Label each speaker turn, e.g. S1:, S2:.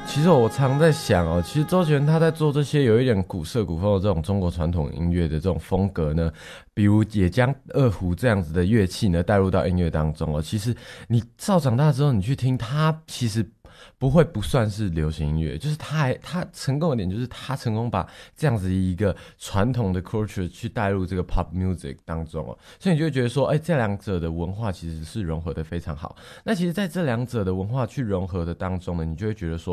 S1: 其实我常在想哦，其实周杰伦他在做这些有一点古色古风的这种中国传统音乐的这种风格呢，比如也将二胡这样子的乐器呢带入到音乐当中哦。其实你照长大之后，你去听它，其实不会不算是流行音乐，就是他成功的点就是他成功把这样子一个传统的 culture 去带入这个 pop music 当中哦，所以你就会觉得说，哎，这两者的文化其实是融合的非常好。那其实，在这两者的文化去融合的当中呢，你就会觉得说，